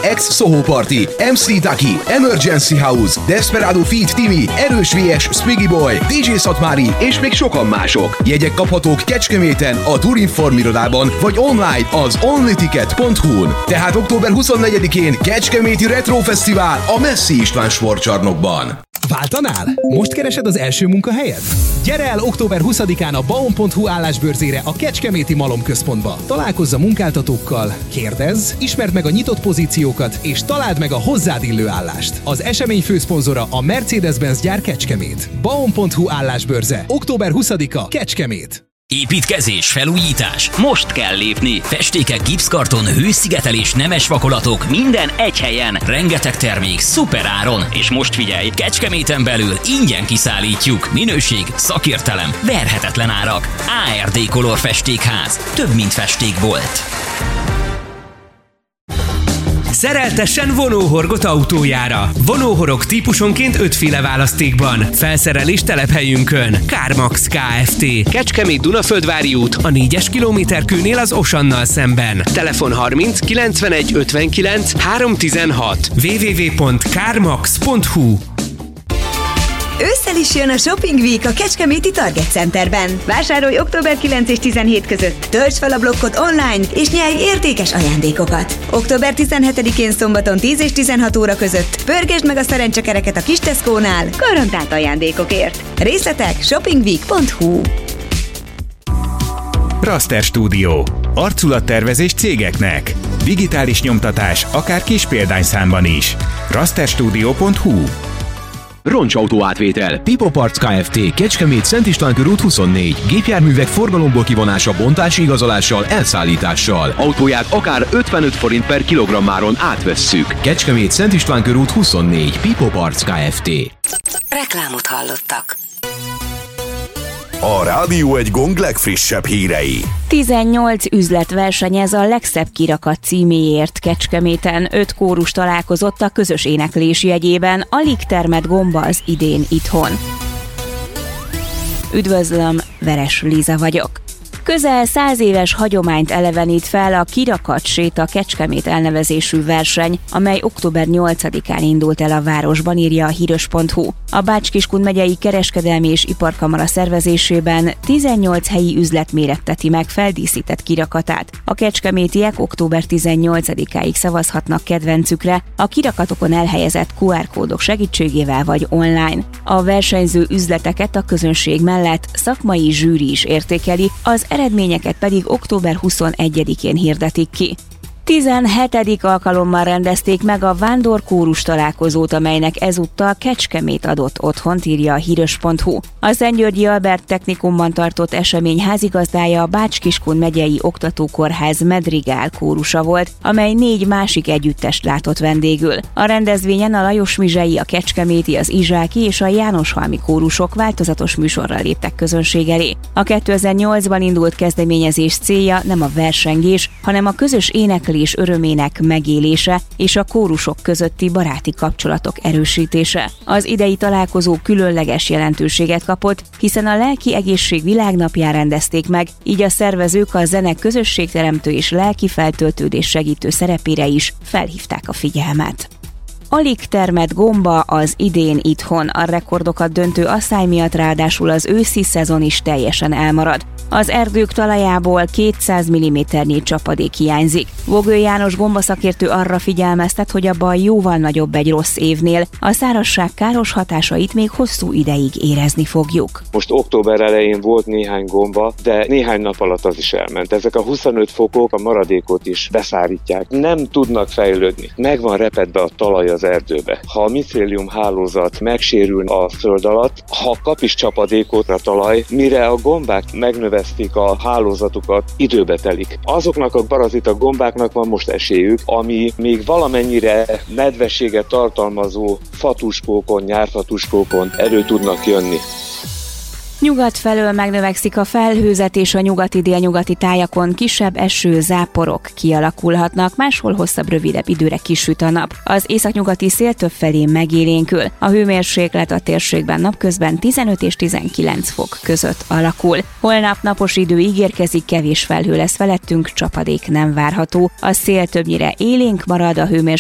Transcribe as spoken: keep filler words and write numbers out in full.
Ex-Soho Party, em cé Taki, Emergency House, Desperado Feat Timi, Erős vé es Spiggy Boy, dé dzsé Szatmári és még sokan mások. Jegyek kaphatók Kecskeméten, a Turinform irodában, vagy online az onlyticket pont hu-n. Tehát október huszonnegyedikén Kecskeméti Retro Fesztivál a Messzi István sportcsarnokban. Váltanál? Most keresed az első munkahelyed? Gyere el október huszadikán a baon pont hu állásbörzére a Kecskeméti Malom Központba. Találkozz a munkáltatókkal, kérdezz, ismerd meg a nyitott pozíciókat, és találd meg a hozzád illő állást. Az esemény főszponzora a Mercedes-Benz gyár Kecskemét. baon pont hu állásbörze. október huszadika Kecskemét. Építkezés, felújítás. Most kell lépni. Festékek, gipszkarton, hőszigetelés, nemes vakolatok, minden egy helyen. Rengeteg termék, szuper áron. És most figyelj, Kecskeméten belül ingyen kiszállítjuk. Minőség, szakértelem, verhetetlen árak. á er dé Color Festékház. Több, mint festékbolt. Szereltessen vonóhorgot autójára. Vonóhorog típusonként ötféle választékban. Felszerelés telephelyünkön. Kármax Kft. Kecskemét Dunaföldvári út, a négyes kilométerkőnél az Osannal szemben. Telefon harminc kilencvenegy ötvenkilenc háromszáztizenhat. double-u double-u double-u pont kármax pont hu. Ősszel is jön a Shopping Week a Kecskeméti Target Centerben. Vásárolj október kilenc és tizenhét között, töltsd fel a blokkot online, és nyerj értékes ajándékokat. október tizenhetedikén szombaton tíz és tizenhat óra között pörgesd meg a szerencsekereket a kis Tesco-nál garantált ajándékokért. Részletek shoppingweek pont hu. Raster Studio. Arculattervezés cégeknek. Digitális nyomtatás, akár kis példányszámban is. raster studio pont hu. Roncsautó átvétel, Pipo Parts Kft. Kecskemét Szent István körút huszonnégy. Gépjárművek forgalomból kivonása, bontási igazolással, elszállítással. Autóját akár ötvenöt forint per kilogrammáron átvesszük. Kecskemét Szent István körút huszonnégy. Pipo Parts Kft. Reklámot hallottak. A Rádió egy gong legfrissebb hírei. tizennyolc üzlet versenyez a legszebb kirakat címéért Kecskeméten. Öt kórus találkozott a közös éneklés jegyében. Alig termett gomba az idén itthon. Üdvözlöm, Veres Liza vagyok. Közel száz éves hagyományt elevenít fel a Kirakat séta Kecskemét elnevezésű verseny, amely október nyolcadikán indult el a városban, írja a híros pont hu. A Bács-Kiskun megyei kereskedelmi és iparkamara szervezésében tizennyolc helyi üzlet méretteti meg feldíszített kirakatát. A kecskemétiek október tizennyolcadikáig szavazhatnak kedvencükre a kirakatokon elhelyezett kú er kódok segítségével vagy online. A versenyző üzleteket a közönség mellett szakmai zsűri is értékeli, az eredményeket pedig október huszonegyedikén hirdetik ki. tizenhetedik alkalommal rendezték meg a vándorkórus találkozót, amelynek ezúttal Kecskemét adott otthont, írja a híros pont hu. A Szentgyörgyi Albert Technikumban tartott esemény házigazdája a Bács-Kiskun megyei oktatókórház Medrigál kórusa volt, amely négy másik együttest látott vendégül. A rendezvényen a Lajos-Mizsei, a Kecskeméti, az Izsáki és a Jánoshalmi kórusok változatos műsorral léptek közönség elé. A kétezer-nyolcban indult kezdeményezés célja nem a versengés, hanem a közös éneklés és örömének megélése és a kórusok közötti baráti kapcsolatok erősítése. Az idei találkozó különleges jelentőséget kapott, hiszen a lelki egészség világnapján rendezték meg, így a szervezők a zene közösségteremtő és lelki feltöltődés segítő szerepére is felhívták a figyelmet. Alig termett gomba az idén itthon, a rekordokat döntő asszály miatt ráadásul az őszi szezon is teljesen elmarad. Az erdők talajából kétszáz milliméternyi csapadék hiányzik. Vogő János gombaszakértő arra figyelmeztet, hogy a baj jóval nagyobb egy rossz évnél, a szárazság káros hatásait még hosszú ideig érezni fogjuk. Most október elején volt néhány gomba, de néhány nap alatt az is elment. Ezek a huszonöt fokok a maradékot is beszárítják. Nem tudnak fejlődni. Meg van repedve a talaj az erdőbe. Ha a micélium hálózat megsérül a föld alatt, ha kap is csapadékot a talaj, mire a gombák megnövesztik a hálózatukat, időbe telik. Azoknak a parazita gombáknak van most esélyük, ami még valamennyire nedvességet tartalmazó fatuskókon, nyárfatuskókon elő tudnak jönni. Nyugat felől megnövekszik a felhőzet, és a nyugati-délnyugati tájakon kisebb eső, záporok kialakulhatnak, máshol hosszabb, rövidebb időre kisüt a nap. Az északnyugati szél többfelé megélénkül. A hőmérséklet a térségben napközben tizenöt és tizenkilenc fok között alakul. Holnap napos idő ígérkezik, kevés felhő lesz felettünk, csapadék nem várható. A szél többnyire élénk marad, a hőmérséklet